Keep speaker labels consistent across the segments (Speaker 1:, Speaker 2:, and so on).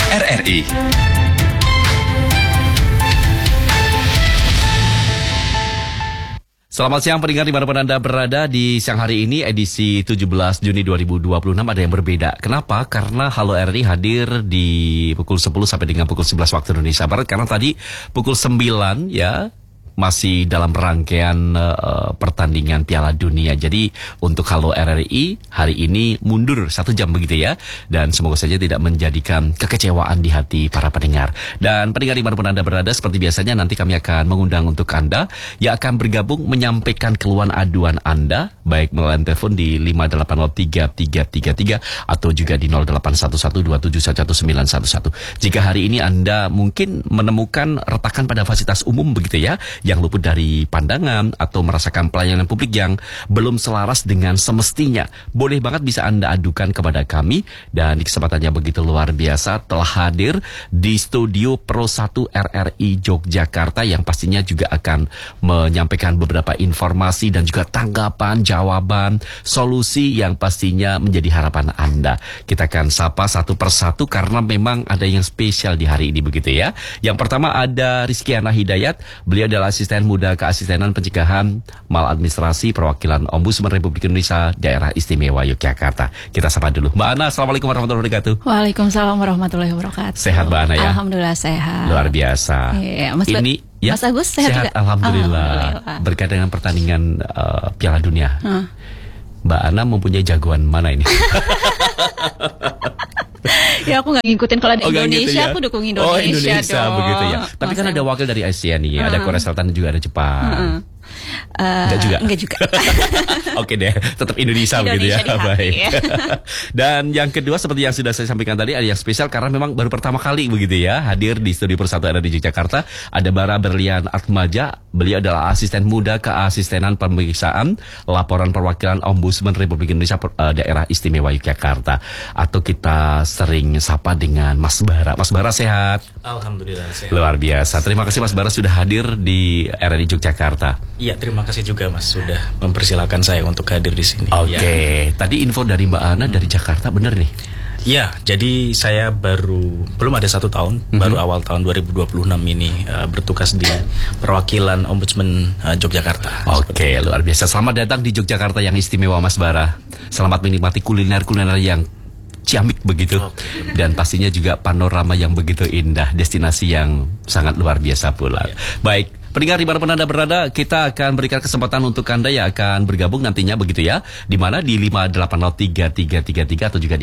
Speaker 1: RRI. Selamat siang pendengar dimanapun Anda berada. Di siang hari ini edisi 17 Juni 2026 ada yang berbeda. Kenapa? Karena Halo RRI hadir di pukul 10 sampai dengan pukul 11 waktu Indonesia Barat. Karena tadi pukul 9 ya masih dalam rangkaian pertandingan Piala Dunia. Jadi untuk Halo RRI hari ini mundur 1 jam begitu ya. Dan semoga saja tidak menjadikan kekecewaan di hati para pendengar. Dan pendengar dimanapun Anda berada, seperti biasanya nanti kami akan mengundang untuk Anda yang akan bergabung menyampaikan keluhan aduan Anda, baik melalui telepon di 58033333 atau juga di 081127119111. Jika hari ini Anda mungkin menemukan retakan pada fasilitas umum begitu ya, yang luput dari pandangan atau merasakan pelayanan publik yang belum selaras dengan semestinya, boleh banget bisa Anda adukan kepada kami. Dan di kesempatannya begitu luar biasa telah hadir di studio Pro 1 RRI Yogyakarta yang pastinya juga akan menyampaikan beberapa informasi dan juga tanggapan, jawaban, solusi yang pastinya menjadi harapan Anda. Kita akan sapa satu persatu karena memang ada yang spesial di hari ini begitu ya. Yang pertama ada Rizkyana Hidayat, beliau adalah Asisten Muda Keasistenan Pencegahan Maladministrasi Perwakilan Ombudsman Republik Indonesia Daerah Istimewa Yogyakarta. Kita sapa dulu. Mbak Ana, Assalamualaikum warahmatullahi wabarakatuh.
Speaker 2: Waalaikumsalam warahmatullahi wabarakatuh.
Speaker 1: Sehat Mbak Ana ya?
Speaker 2: Alhamdulillah sehat.
Speaker 1: Luar biasa.
Speaker 2: Iya, Mas
Speaker 1: ini ya,
Speaker 2: Mas Agus sehat juga?
Speaker 1: Alhamdulillah. Berkaitan dengan pertandingan Piala Dunia. Mbak Ana mempunyai jagoan mana ini?
Speaker 2: Ya aku nggak ngikutin, kalau ada Indonesia
Speaker 1: gitu ya?
Speaker 2: aku dukung Indonesia.
Speaker 1: Oh Indonesia
Speaker 2: dong.
Speaker 1: begitu ya. Tapi kan ada wakil dari Asia nih, ada Korea Selatan juga ada Jepang. Enggak juga. Oke deh, tetap Indonesia begitu ya. Baik. Ya. Dan yang kedua seperti yang sudah saya sampaikan tadi, ada yang spesial karena memang baru pertama kali begitu ya hadir di studio Persatu ada di Yogyakarta. Ada Bara Berlian Atmaja, beliau adalah Asisten Muda Keasistenan Pemeriksaan Laporan Perwakilan Ombudsman Republik Indonesia Daerah Istimewa Yogyakarta, atau kita sering sapa dengan Mas Bara. Mas Bara sehat?
Speaker 3: Alhamdulillah sehat.
Speaker 1: Luar biasa. Terima kasih Mas Bara sudah hadir di RRI Yogyakarta.
Speaker 3: Iya, terima kasih juga Mas sudah mempersilahkan saya untuk hadir di sini.
Speaker 1: Oke. Tadi info dari Mbak Ana dari Jakarta, bener nih?
Speaker 3: Iya, jadi saya belum ada 1 tahun, baru awal tahun 2026 ini bertugas di perwakilan Ombudsman Yogyakarta.
Speaker 1: Oke, luar biasa. Selamat datang di Yogyakarta yang istimewa Mas Bara. Selamat menikmati kuliner-kuliner yang ciamik begitu. Dan pastinya juga panorama yang begitu indah, destinasi yang sangat luar biasa pula. Baik. Pendengar dimanapun Anda berada, kita akan berikan kesempatan untuk Anda yang akan bergabung nantinya begitu ya. Di mana di 58033333 atau juga di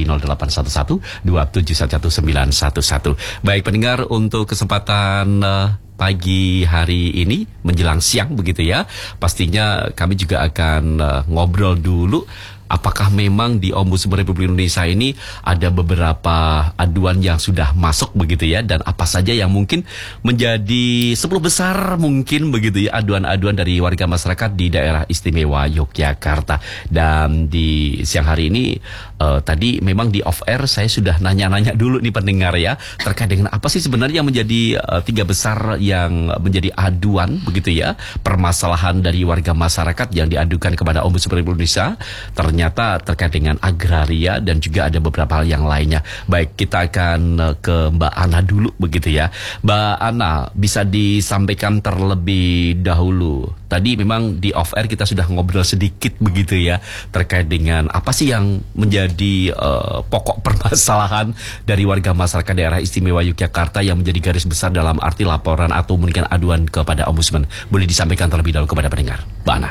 Speaker 1: 081127119111. Baik pendengar, untuk kesempatan pagi hari ini menjelang siang begitu ya, pastinya kami juga akan ngobrol dulu. Apakah memang di Ombudsman Republik Indonesia ini ada beberapa aduan yang sudah masuk begitu ya, dan apa saja yang mungkin menjadi 10 besar mungkin begitu ya aduan-aduan dari warga masyarakat di daerah istimewa Yogyakarta. Dan di siang hari ini tadi memang di off air saya sudah nanya-nanya dulu nih pendengar ya, terkait dengan apa sih sebenarnya yang menjadi 3 besar yang menjadi aduan begitu ya, permasalahan dari warga masyarakat yang diadukan kepada Ombudsman Republik Indonesia. Ternyata terkait dengan agraria dan juga ada beberapa hal yang lainnya. Baik, kita akan ke Mbak Ana dulu begitu ya. Mbak Ana, bisa disampaikan terlebih dahulu. Tadi memang di off air kita sudah ngobrol sedikit begitu ya, terkait dengan apa sih yang menjadi pokok permasalahan dari warga masyarakat daerah istimewa Yogyakarta yang menjadi garis besar dalam arti laporan atau memberikan aduan kepada Ombudsman. Boleh disampaikan terlebih dahulu kepada pendengar, Mbak Ana.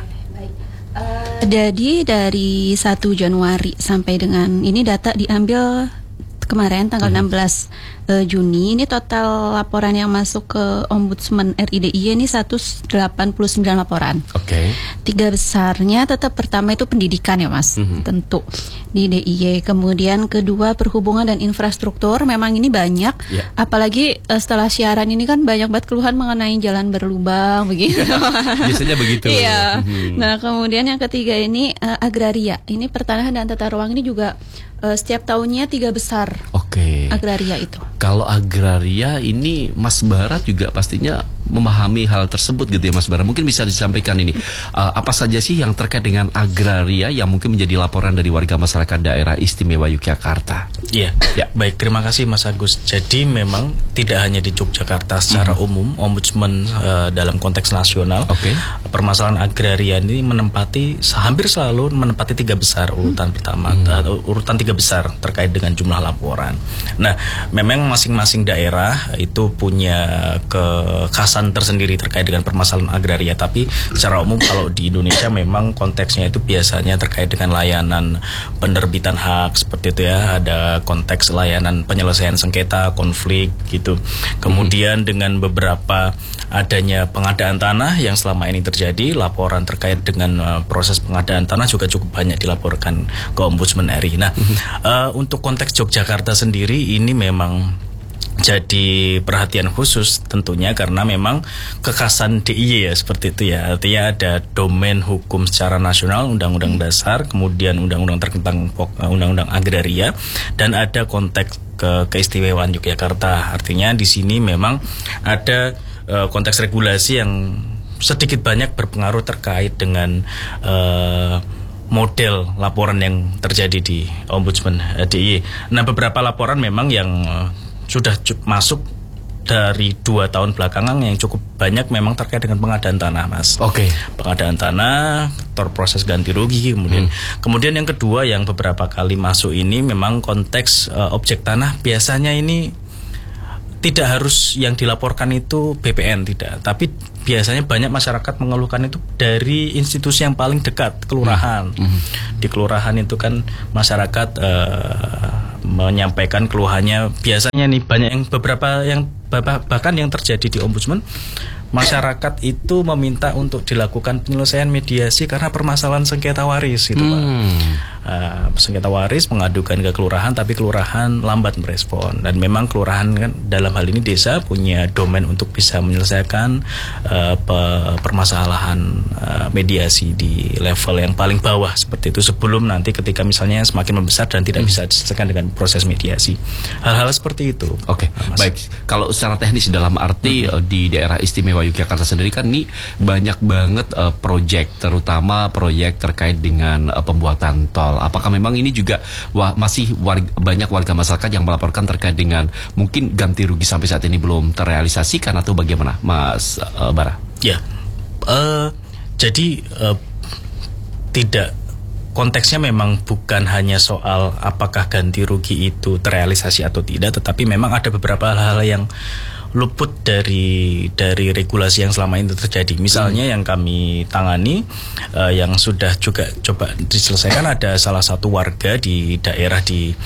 Speaker 2: Jadi dari 1 Januari sampai dengan ini data diambil kemarin tanggal 16 Juni, ini total laporan yang masuk ke Ombudsman RI DIY ini 189 laporan.
Speaker 1: Oke.
Speaker 2: 3 besarnya tetap pertama itu pendidikan ya Mas, tentu di DIY. Kemudian kedua perhubungan dan infrastruktur, memang ini banyak. Apalagi setelah siaran ini kan banyak banget keluhan mengenai jalan berlubang begitu.
Speaker 1: Biasanya begitu.
Speaker 2: Iya. Nah kemudian yang ketiga ini agraria. Ini pertanahan dan tata ruang ini juga setiap tahunnya 3 besar.
Speaker 1: Oke.
Speaker 2: Agraria itu.
Speaker 1: Kalau agraria ini Mas Bara juga pastinya memahami hal tersebut gitu ya Mas Bara. Mungkin bisa disampaikan ini apa saja sih yang terkait dengan agraria yang mungkin menjadi laporan dari warga masyarakat daerah istimewa Yogyakarta?
Speaker 3: Iya,
Speaker 1: Ya.
Speaker 3: baik, terima kasih Mas Agus. Jadi memang tidak hanya di Yogyakarta secara umum, ombudsman dalam konteks nasional,
Speaker 1: Oke.
Speaker 3: permasalahan agraria ini hampir selalu menempati 3 besar urutan pertama, urutan 3 besar terkait dengan jumlah laporan. Nah, memang masing-masing daerah itu punya kekhasan tersendiri terkait dengan permasalahan agraria. Tapi secara umum kalau di Indonesia memang konteksnya itu biasanya terkait dengan layanan penerbitan hak seperti itu ya, ada konteks layanan penyelesaian sengketa, konflik gitu. Kemudian dengan beberapa adanya pengadaan tanah yang selama ini terjadi, laporan terkait dengan proses pengadaan tanah juga cukup banyak dilaporkan ke Ombudsman RI. Nah, untuk konteks Yogyakarta sendiri ini memang jadi perhatian khusus tentunya karena memang kekhasan DIY ya seperti itu ya. Artinya ada domain hukum secara nasional, Undang-Undang Dasar, kemudian Undang-Undang tentang Undang-Undang Agraria, dan ada konteks keistimewaan Yogyakarta. Artinya di sini memang ada konteks regulasi yang sedikit banyak berpengaruh terkait dengan model laporan yang terjadi di Ombudsman DIY. Nah, beberapa laporan memang yang sudah masuk dari 2 tahun belakangan yang cukup banyak memang terkait dengan pengadaan tanah, Mas.
Speaker 1: Oke.
Speaker 3: Pengadaan tanah, proses ganti rugi, kemudian yang kedua yang beberapa kali masuk ini memang konteks objek tanah. Biasanya ini tidak harus yang dilaporkan itu BPN, tidak, tapi biasanya banyak masyarakat mengeluhkan itu dari institusi yang paling dekat, kelurahan. Di kelurahan itu kan masyarakat menyampaikan keluhannya. Biasanya nih banyak yang beberapa yang bahkan yang terjadi di Ombudsman, masyarakat itu meminta untuk dilakukan penyelesaian mediasi karena permasalahan sengketa waris gitu, Pak. Sengketa waris mengadukan ke kelurahan, tapi kelurahan lambat merespon. Dan memang kelurahan kan dalam hal ini desa punya domain untuk bisa menyelesaikan permasalahan mediasi di level yang paling bawah seperti itu, sebelum nanti ketika misalnya semakin membesar dan tidak bisa diselesaikan dengan proses mediasi. Hal-hal seperti itu.
Speaker 1: Oke, baik. Kalau secara teknis dalam arti di daerah istimewa Yogyakarta sendiri kan ini banyak banget proyek, terutama proyek terkait dengan pembuatan tol. Apakah memang ini juga masih banyak warga masyarakat yang melaporkan terkait dengan mungkin ganti rugi sampai saat ini belum terrealisasikan atau bagaimana, Mas Bara?
Speaker 3: Ya, jadi tidak, konteksnya memang bukan hanya soal apakah ganti rugi itu terrealisasi atau tidak, tetapi memang ada beberapa hal-hal yang luput dari regulasi yang selama ini terjadi. Misalnya yang kami tangani, yang sudah juga coba diselesaikan, ada salah satu warga di daerah di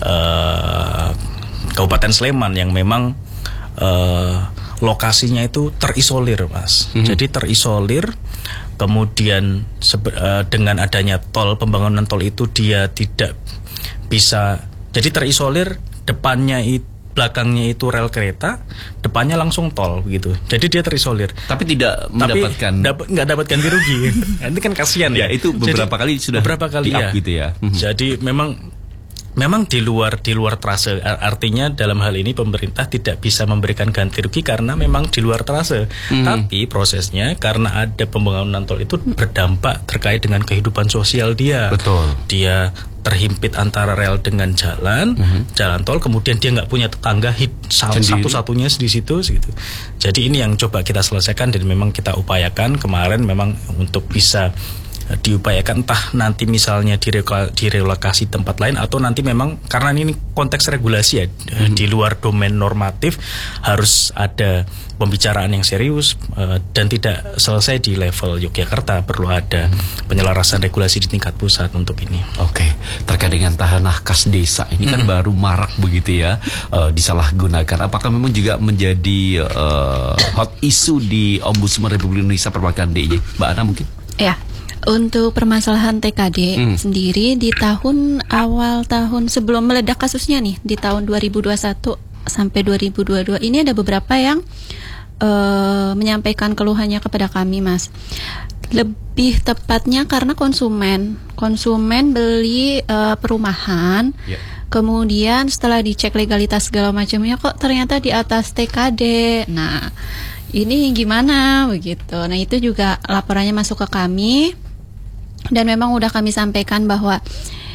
Speaker 3: Kabupaten Sleman yang memang lokasinya itu terisolir, Mas. Jadi terisolir, kemudian dengan adanya tol, pembangunan tol itu dia tidak bisa, jadi terisolir, depannya itu, belakangnya itu rel kereta, depannya langsung tol gitu. Jadi dia terisolir.
Speaker 1: Tapi tidak mendapatkan,
Speaker 3: nggak dapat ganti rugi. Ini kan kasihan ya.
Speaker 1: Itu beberapa kali sudah
Speaker 3: ya.
Speaker 1: Gitu ya.
Speaker 3: Jadi memang di luar trase. Artinya dalam hal ini pemerintah tidak bisa memberikan ganti rugi karena memang di luar trase. Tapi prosesnya karena ada pembangunan tol itu berdampak terkait dengan kehidupan sosial dia.
Speaker 1: Betul.
Speaker 3: Dia terhimpit antara rel dengan jalan tol, kemudian dia nggak punya tetangga, satu-satunya di situ gitu. Jadi ini yang coba kita selesaikan dan memang kita upayakan kemarin memang untuk bisa diupayakan, entah nanti misalnya direlokasi tempat lain atau nanti memang karena ini konteks regulasi ya, di luar domain normatif, harus ada pembicaraan yang serius dan tidak selesai di level Yogyakarta, perlu ada penyelarasan regulasi di tingkat pusat untuk ini.
Speaker 1: Oke, terkait dengan tanah kas desa ini kan baru marak begitu ya, disalahgunakan. Apakah memang juga menjadi hot issue di Ombudsman Republik Indonesia perwakilan DIY, Mbak Ana mungkin?
Speaker 2: Ya. Untuk permasalahan TKD sendiri di awal tahun sebelum meledak kasusnya nih di tahun 2021 sampai 2022 ini ada beberapa yang menyampaikan keluhannya kepada kami, Mas. Lebih tepatnya karena konsumen beli perumahan, kemudian setelah dicek legalitas segala macamnya kok ternyata di atas TKD. Nah, ini gimana begitu. Nah, itu juga laporannya masuk ke kami. Dan memang udah kami sampaikan bahwa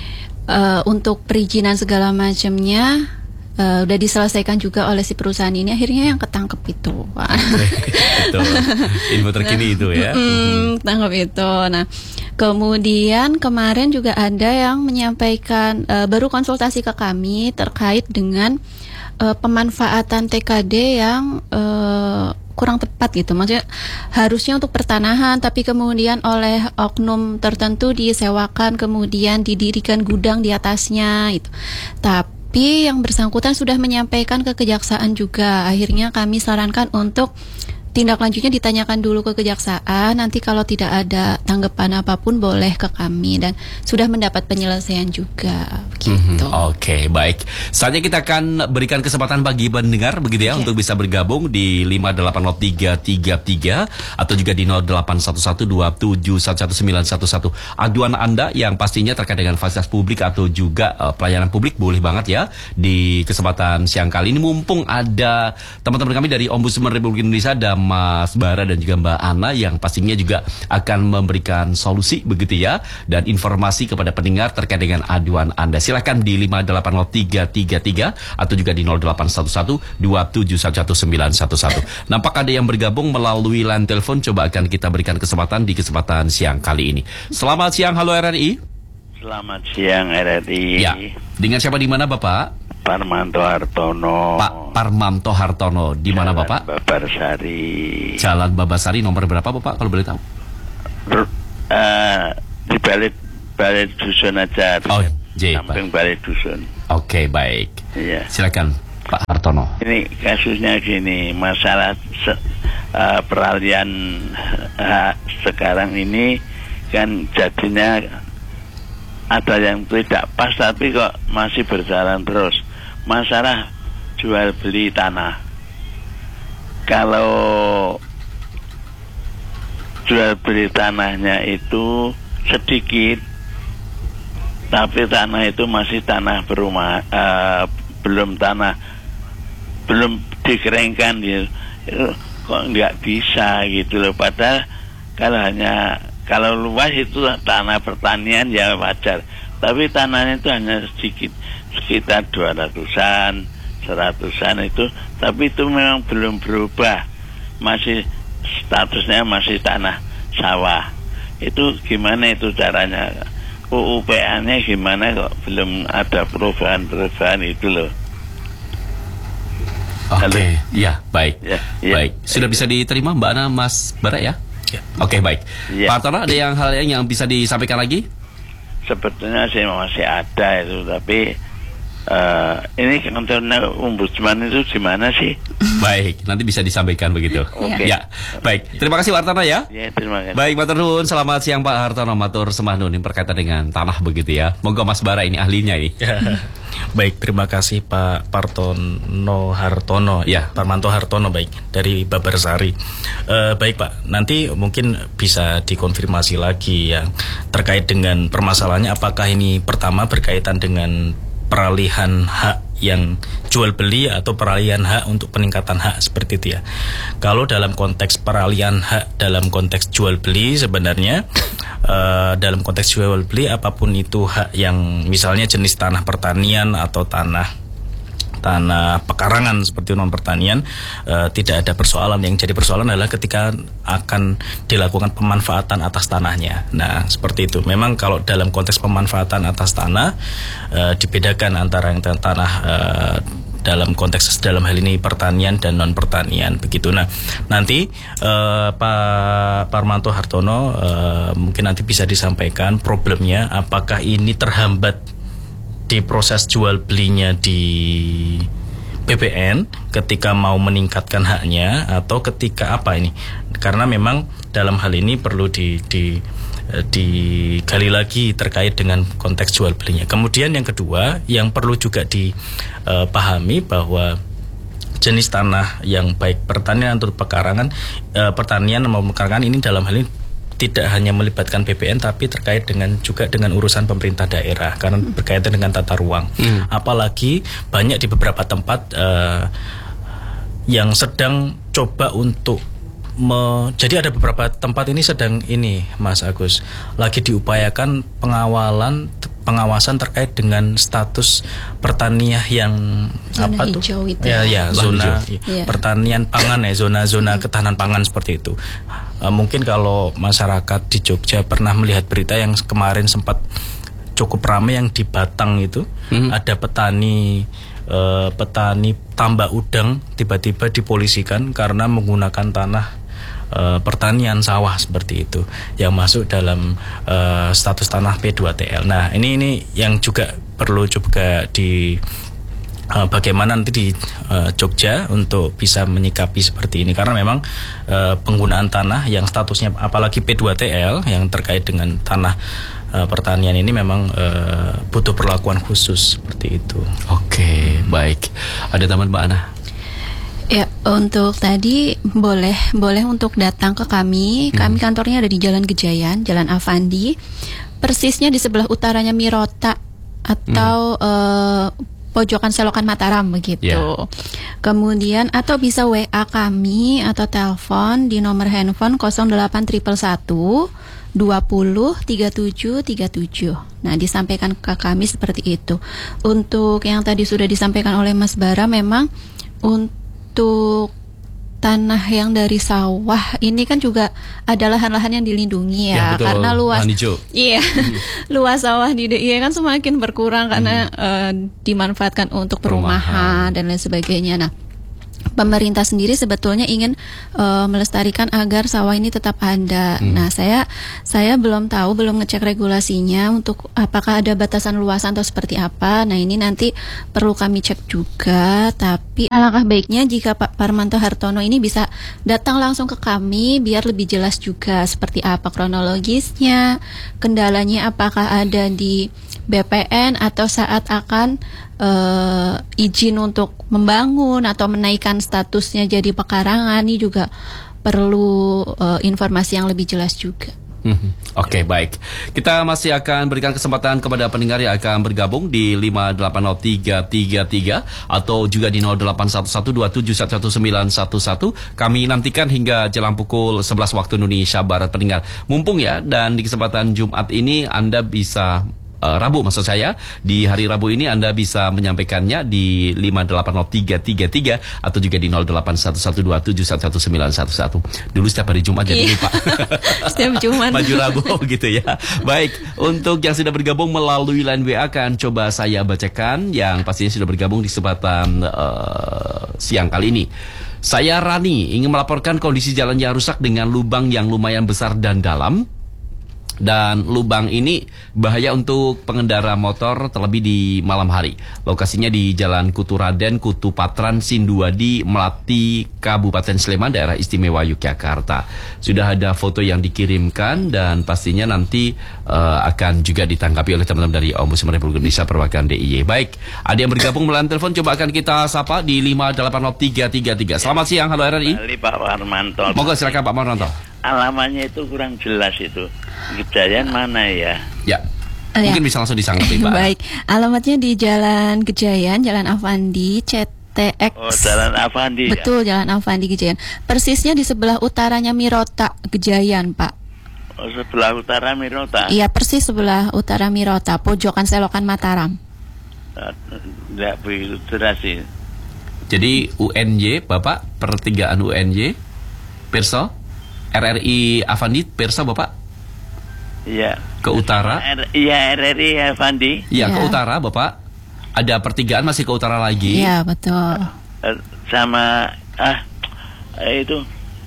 Speaker 2: untuk perizinan segala macamnya udah diselesaikan juga oleh si perusahaan ini, akhirnya yang ketangkep itu.
Speaker 1: Itu info terkini itu ya.
Speaker 2: Ketangkep itu. Nah, kemudian kemarin juga ada yang menyampaikan baru konsultasi ke kami terkait dengan pemanfaatan TKD yang kurang tepat gitu. Maksudnya harusnya untuk pertanahan, tapi kemudian oleh oknum tertentu disewakan, kemudian didirikan gudang di atasnya itu. Tapi yang bersangkutan sudah menyampaikan ke kejaksaan juga. Akhirnya kami sarankan untuk tindak lanjutnya ditanyakan dulu ke kejaksaan. Nanti kalau tidak ada tanggapan apapun boleh ke kami, dan sudah mendapat penyelesaian juga gitu.
Speaker 1: Oke, baik. Saatnya kita akan berikan kesempatan bagi pendengar begitu ya untuk bisa bergabung di 580333 atau juga di 0811271111. Aduan Anda yang pastinya terkait dengan fasilitas publik atau juga pelayanan publik boleh banget ya di kesempatan siang kali ini, mumpung ada teman-teman kami dari Ombudsman Republik Indonesia, ada Mas Bara dan juga Mbak Ana yang pastinya juga akan memberikan solusi begitu ya dan informasi kepada pendengar terkait dengan aduan Anda. Silakan di 580333 atau juga di 0811271111. Nampak ada yang bergabung melalui line telepon, coba akan kita berikan kesempatan di kesempatan siang kali ini. Selamat siang, halo RRI.
Speaker 4: Selamat siang RRI.
Speaker 1: Ya, dengan siapa di mana Bapak?
Speaker 4: Parmanto Hartono.
Speaker 1: Pak Parmanto Hartono, di mana Bapak?
Speaker 4: Babarsari.
Speaker 1: Jalan Babasari, nomor berapa Bapak kalau boleh tahu?
Speaker 4: Di balik dusun aja.
Speaker 1: Oh, J,
Speaker 4: samping
Speaker 1: Pak.
Speaker 4: balik dusun.
Speaker 1: Oke, baik.
Speaker 4: Iya.
Speaker 1: Silakan Pak Hartono.
Speaker 4: Ini kasusnya gini, masalah peralihan sekarang ini kan jadinya ada yang tidak pas, tapi kok masih berjalan terus. Masalah jual beli tanah. Kalau jual beli tanahnya itu sedikit, tapi tanah itu masih tanah berumah, belum dikeringkan gitu. Kok nggak bisa gitu loh. Padahal kalau luas itu tanah pertanian ya wajar, tapi tanahnya itu hanya sedikit, sekitar 200-an, 100-an itu, tapi itu memang belum berubah, masih statusnya masih tanah sawah. Itu gimana itu caranya? UUPA-nya gimana kok belum ada perubahan itu loh.
Speaker 1: Oke, ya, baik.
Speaker 4: Ya.
Speaker 1: Baik, sudah bisa diterima Mbak Ana, Mas Bara ya?
Speaker 3: Ya.
Speaker 1: Oke, baik.
Speaker 4: Ya.
Speaker 1: Pak Hartono, ada hal yang bisa disampaikan lagi?
Speaker 4: Sebetulnya sih masih ada itu, tapi ini kantornya Ombudsman itu di mana sih?
Speaker 1: Baik, nanti bisa disampaikan begitu.
Speaker 4: Oke.
Speaker 1: Ya, baik. Terima kasih Pak Hartono ya.
Speaker 4: Ya, terima kasih.
Speaker 1: Baik, matur nuwun. Selamat siang Pak Hartono, matur sembah nuwun berkaitan dengan tanah begitu ya. Moga Mas Bara ini ahlinya ini.
Speaker 3: Baik, terima kasih Pak Partono Hartono,
Speaker 1: Ya.
Speaker 3: Parmanto Hartono, baik, dari Babarsari. Baik Pak, nanti mungkin bisa dikonfirmasi lagi ya terkait dengan permasalahannya, apakah ini pertama berkaitan dengan peralihan hak yang jual beli atau peralihan hak untuk peningkatan hak seperti itu ya. Kalau dalam konteks peralihan hak dalam konteks jual beli, sebenarnya dalam konteks jual beli apapun itu hak yang misalnya jenis tanah pertanian atau tanah pekarangan seperti non pertanian, tidak ada persoalan. Yang jadi persoalan adalah ketika akan dilakukan pemanfaatan atas tanahnya. Nah, seperti itu. Memang kalau dalam konteks pemanfaatan atas tanah dibedakan antara yang tanah dalam konteks dalam hal ini pertanian dan non pertanian begitu. Nah, nanti Pak Parmanto Hartono mungkin nanti bisa disampaikan problemnya, apakah ini terhambat di proses jual belinya di BPN ketika mau meningkatkan haknya, atau ketika apa ini? Karena memang dalam hal ini perlu digali lagi terkait dengan konteks jual belinya. Kemudian yang kedua yang perlu juga dipahami bahwa jenis tanah yang baik pertanian atau pekarangan, pertanian maupun pekarangan ini dalam hal ini tidak hanya melibatkan BPN tapi terkait juga dengan urusan pemerintah daerah karena berkaitan dengan tata ruang. Apalagi banyak di beberapa tempat yang sedang coba untuk jadi ada beberapa tempat ini sedang Mas Agus lagi diupayakan pengawalan pengawasan terkait dengan status pertanian yang
Speaker 2: Zona
Speaker 3: apa tuh?
Speaker 2: hijau itu.
Speaker 3: Ya, zona
Speaker 2: Iya.
Speaker 3: pertanian pangan ya, zona-zona ketahanan pangan seperti itu. Mungkin kalau masyarakat di Jogja pernah melihat berita yang kemarin sempat cukup ramai yang di Batang itu, ada petani tambak udang tiba-tiba dipolisikan karena menggunakan tanah pertanian sawah seperti itu yang masuk dalam status tanah P2TL. Nah, ini yang juga perlu juga di bagaimana nanti di Jogja untuk bisa menyikapi seperti ini, karena memang penggunaan tanah yang statusnya apalagi P2TL yang terkait dengan tanah pertanian ini memang butuh perlakuan khusus seperti itu.
Speaker 1: Oke, baik. Ada teman Mbak Ana?
Speaker 2: Ya, untuk tadi boleh untuk datang ke kami. Kami kantornya ada di Jalan Gejayan, Jalan Avandi. Persisnya di sebelah utaranya Mirota atau pojokan Selokan Mataram begitu.
Speaker 1: Yeah.
Speaker 2: Kemudian atau bisa WA kami atau telepon di nomor handphone 08111 20 37 37. Nah, disampaikan ke kami seperti itu. Untuk yang tadi sudah disampaikan oleh Mas Bara, memang untuk tanah yang dari sawah ini kan juga ada lahan-lahan yang dilindungi ya,
Speaker 1: betul.
Speaker 2: karena luas.
Speaker 1: Lahan hijau.
Speaker 2: Iya, luas sawah di DIY kan semakin berkurang karena dimanfaatkan untuk perumahan dan lain sebagainya. Nah, pemerintah sendiri sebetulnya ingin melestarikan agar sawah ini tetap ada. Nah, saya belum tahu, belum ngecek regulasinya untuk apakah ada batasan luasan atau seperti apa. Nah, ini nanti perlu kami cek juga. Tapi alangkah baiknya jika Pak Parmanto Hartono ini bisa datang langsung ke kami biar lebih jelas juga seperti apa kronologisnya, kendalanya apakah ada di BPN atau saat akan izin untuk membangun atau menaikkan statusnya jadi pekarangan. Ini juga perlu informasi yang lebih jelas juga.
Speaker 1: Oke, baik. Kita masih akan berikan kesempatan kepada pendengar yang akan bergabung di 5803333 atau juga di 0811271111. Kami nantikan hingga jelang pukul 11 waktu Indonesia Barat pendengar. Mumpung ya, dan di kesempatan Jumat ini Anda bisa Rabu maksud saya, di hari Rabu ini Anda bisa menyampaikannya di 5803333 atau juga di 0811271111. Dulu setiap hari Jumat jadi lupa.
Speaker 2: Setiap Jumat.
Speaker 1: Maju Rabu gitu ya. Baik, untuk yang sudah bergabung melalui line WA akan coba saya bacakan yang pastinya sudah bergabung di kesempatan siang kali ini. Saya Rani ingin melaporkan kondisi jalan yang rusak dengan lubang yang lumayan besar dan dalam. Dan lubang ini bahaya untuk pengendara motor terlebih di malam hari. Lokasinya di Jalan Kutu Raden, Kutu Patran, Sinduadi, Melati, Kabupaten Sleman, daerah istimewa Yogyakarta. Sudah ada foto yang dikirimkan dan pastinya nanti akan juga ditanggapi oleh teman-teman dari Ombudsman Republik Indonesia perwakilan DIY. Baik, ada yang bergabung melalui telepon, coba akan kita sapa di 5803333. Selamat siang, halo RRI.
Speaker 4: Kali Pak Parmanto.
Speaker 1: Monggo silakan Pak Parmanto.
Speaker 4: Alamannya itu kurang jelas itu. Gejayan mana ya?
Speaker 1: Ya. Mungkin bisa langsung disangkapi Pak.
Speaker 2: Baik, alamatnya di Jalan Gejayan, Jalan Avandi, CTX.
Speaker 4: Oh, Jalan Avandi.
Speaker 2: Betul, Jalan Avandi Gejayan. Persisnya di sebelah utaranya Mirota, Gejayan, Pak.
Speaker 4: Oh, sebelah utara Mirota.
Speaker 2: Iya, persis sebelah utara Mirota, pojokan Selokan Mataram.
Speaker 4: Tidak begitu jelas sih.
Speaker 1: Jadi UNY, Bapak, pertigaan UNY, Perso, RRI Avandi, Perso, Bapak?
Speaker 4: Iya.
Speaker 1: Ke utara?
Speaker 4: Iya, RRI Avandi.
Speaker 1: Iya, ke
Speaker 2: Ya.
Speaker 1: utara, Bapak. Ada pertigaan masih ke utara lagi.
Speaker 2: Iya, betul.
Speaker 4: Sama itu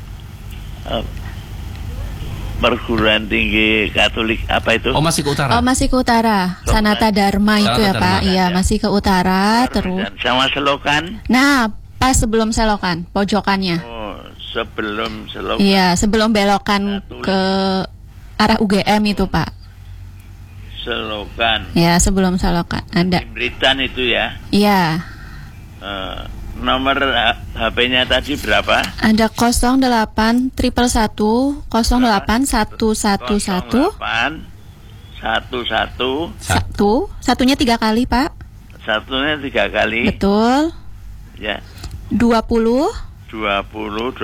Speaker 4: perguruan tinggi Katolik apa itu?
Speaker 1: Oh, masih ke utara.
Speaker 2: Oh, masih ke utara. Sanata Dharma itu ya,
Speaker 1: Sanata
Speaker 2: Pak.
Speaker 1: Dharma.
Speaker 2: Iya, masih ke utara terus.
Speaker 4: Sama Selokan.
Speaker 2: Nah, pas sebelum Selokan, pojokannya.
Speaker 4: Oh, sebelum Selokan.
Speaker 2: Iya, sebelum belokan
Speaker 4: Katolik.
Speaker 2: ke arah UGM itu, Pak.
Speaker 4: Selokan.
Speaker 2: Ya, sebelum Selokan. Ada.
Speaker 4: Britan itu ya.
Speaker 2: Iya.
Speaker 4: Nomor HP-nya tadi berapa?
Speaker 2: Ada 08 111 08 111
Speaker 4: 11
Speaker 2: satunya 3 kali, Pak.
Speaker 4: Satunya 3 kali.
Speaker 2: Betul.
Speaker 4: Ya.
Speaker 2: 20
Speaker 4: 20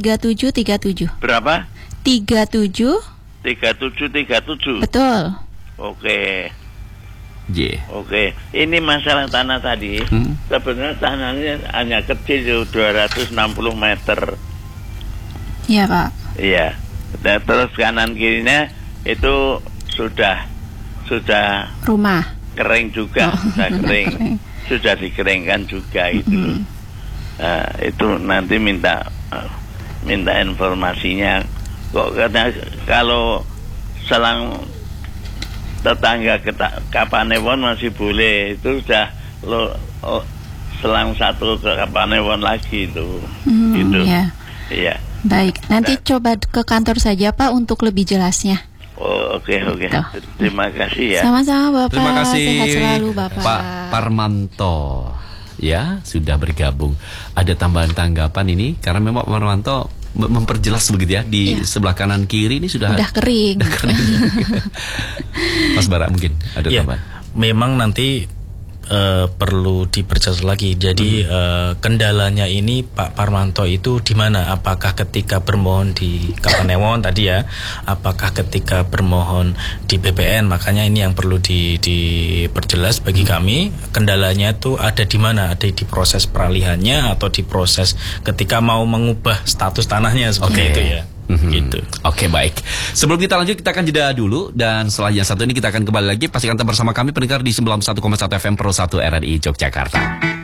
Speaker 2: 37 37.
Speaker 4: Berapa?
Speaker 2: 37
Speaker 4: 37 37.
Speaker 2: betul.
Speaker 4: Oke.
Speaker 1: J.
Speaker 4: Oke, ini masalah tanah tadi. Sebenarnya tanahnya hanya kecil, 260 meter.
Speaker 2: Iya Pak.
Speaker 4: Iya. Dan terus kanan kirinya itu sudah
Speaker 2: Rumah.
Speaker 4: kering juga, sudah kering, sudah dikeringkan juga itu. Nah, itu nanti minta informasinya. Kok karena kalau selang tetangga Kapanewon masih boleh, itu sudah selang satu ke Kapanewon lagi itu. Gitu.
Speaker 2: Ya.
Speaker 4: Iya.
Speaker 2: Baik, nanti coba ke kantor saja Pak untuk lebih jelasnya.
Speaker 4: Oh, oke. Terima kasih ya.
Speaker 2: Sama-sama Bapak.
Speaker 1: Terima kasih
Speaker 2: Sehat selalu Bapak.
Speaker 1: Pak Parmanto. Ya, sudah bergabung. Ada tambahan tanggapan ini karena memang Pak Parmanto memperjelas begitu ya di sebelah kanan kiri ini sudah
Speaker 2: kering.
Speaker 1: Mas Bara mungkin ada tambahan.
Speaker 3: Memang nanti perlu diperjelas lagi. Jadi kendalanya ini Pak Parmanto itu di mana? Apakah ketika bermohon di Kapanewon tadi ya? Apakah ketika bermohon di BPN? Makanya ini yang perlu diperjelas bagi kami. Kendalanya itu ada di mana? Ada di proses peralihannya atau di proses ketika mau mengubah status tanahnya seperti itu ya. Gitu.
Speaker 1: Oke, baik. Sebelum kita lanjut, kita akan jeda dulu. Dan setelah yang satu ini kita akan kembali lagi. Pastikan tetap bersama kami pendengar di 91,1 FM Pro 1 RRI Yogyakarta.